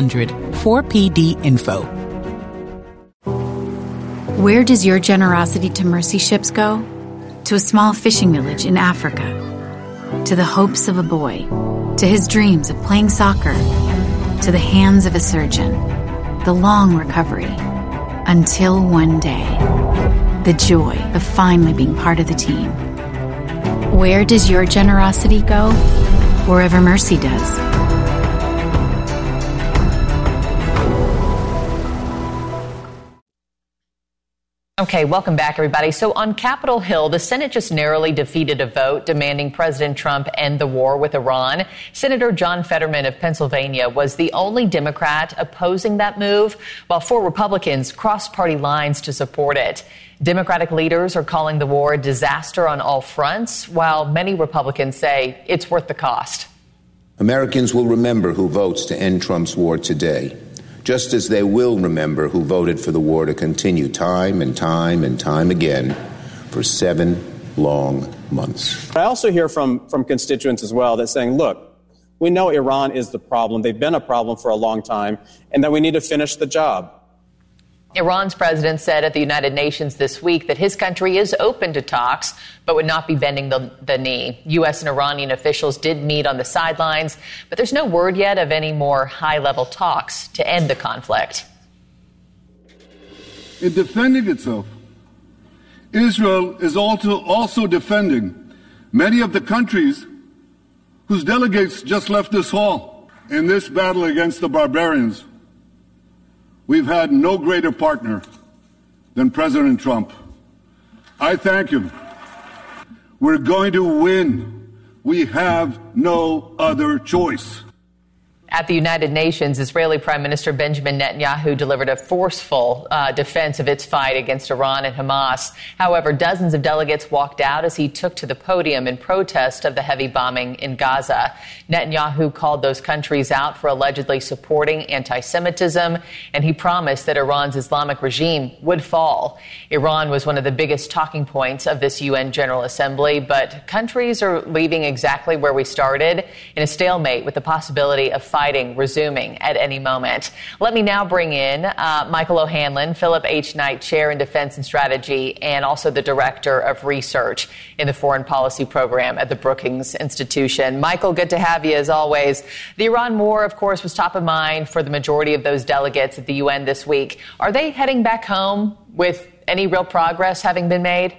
1-800-4PD-INFO. Where does your generosity to mercy ships go? To a small fishing village in Africa. To the hopes of a boy. To his dreams of playing soccer. To the hands of a surgeon. The long recovery. Until one day. The joy of finally being part of the team. Where does your generosity go? Wherever mercy does. Okay, welcome back, everybody. So on Capitol Hill, the Senate just narrowly defeated a vote demanding President Trump end the war with Iran. Senator John Fetterman of Pennsylvania was the only Democrat opposing that move, while 4 Republicans crossed party lines to support it. Democratic leaders are calling the war a disaster on all fronts, while many Republicans say it's worth the cost. Americans will remember who votes to end Trump's war today, just as they will remember who voted for the war to continue time and time and time again for 7 long months. I also hear from constituents as well that saying, look, we know Iran is the problem. They've been a problem for a long time, and that we need to finish the job. Iran's president said at the United Nations this week that his country is open to talks, but would not be bending the knee. U.S. and Iranian officials did meet on the sidelines, but there's no word yet of any more high-level talks to end the conflict. In defending itself, Israel is also defending many of the countries whose delegates just left this hall. In this battle against the barbarians, we've had no greater partner than President Trump. I thank him. We're going to win. We have no other choice. At the United Nations, Israeli Prime Minister Benjamin Netanyahu delivered a forceful defense of its fight against Iran and Hamas. However, dozens of delegates walked out as he took to the podium in protest of the heavy bombing in Gaza. Netanyahu called those countries out for allegedly supporting anti-Semitism, and he promised that Iran's Islamic regime would fall. Iran was one of the biggest talking points of this UN General Assembly, but countries are leaving exactly where we started, in a stalemate with the possibility of fighting resuming at any moment. Let me now bring in Michael O'Hanlon, Philip H. Knight Chair in Defense and Strategy, and also the Director of Research in the Foreign Policy Program at the Brookings Institution. Michael, good to have you as always. The Iran war, of course, was top of mind for the majority of those delegates at the UN this week. Are they heading back home with any real progress having been made?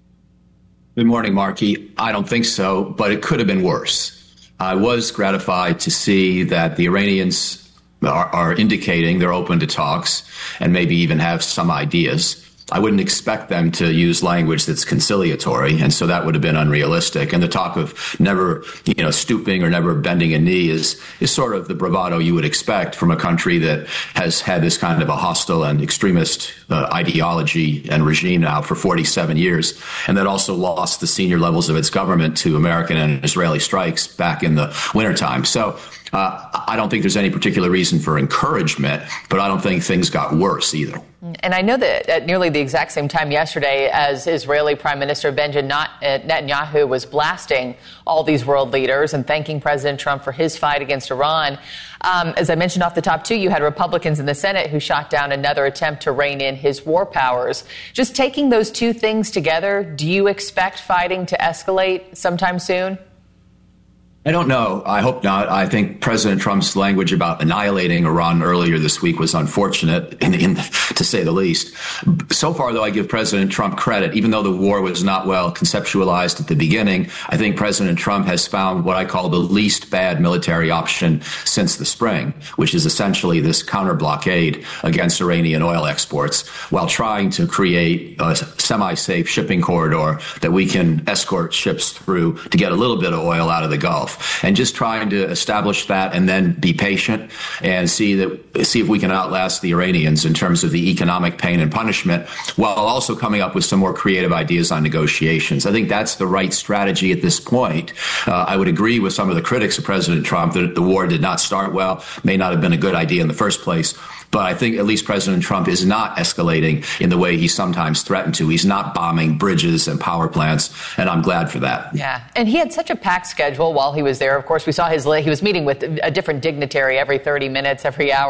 Good morning, Markey. I don't think so, but it could have been worse. I was gratified to see that the Iranians are indicating they're open to talks and maybe even have some ideas. I wouldn't expect them to use language that's conciliatory, and so that would have been unrealistic. And the talk of never, stooping or never bending a knee is sort of the bravado you would expect from a country that has had this kind of a hostile and extremist ideology and regime now for 47 years, and that also lost the senior levels of its government to American and Israeli strikes back in the wintertime. So I don't think there's any particular reason for encouragement, but I don't think things got worse either. And I know that at nearly the exact same time yesterday as Israeli Prime Minister Benjamin Netanyahu was blasting all these world leaders and thanking President Trump for his fight against Iran, as I mentioned off the top, too, you had Republicans in the Senate who shot down another attempt to rein in his war powers. Just taking those two things together, do you expect fighting to escalate sometime soon? I don't know. I hope not. I think President Trump's language about annihilating Iran earlier this week was unfortunate, to say the least. So far, though, I give President Trump credit. Even though the war was not well conceptualized at the beginning, I think President Trump has found what I call the least bad military option since the spring, which is essentially this counter-blockade against Iranian oil exports, while trying to create a semi-safe shipping corridor that we can escort ships through to get a little bit of oil out of the Gulf. And just trying to establish that and then be patient and see if we can outlast the Iranians in terms of the economic pain and punishment, while also coming up with some more creative ideas on negotiations. I think that's the right strategy at this point. I would agree with some of the critics of President Trump that the war did not start well, may not have been a good idea in the first place. But I think at least President Trump is not escalating in the way he sometimes threatened to. He's not bombing bridges and power plants, and I'm glad for that. Yeah, and he had such a packed schedule while he was there. Of course, we saw he was meeting with a different dignitary every 30 minutes, every hour.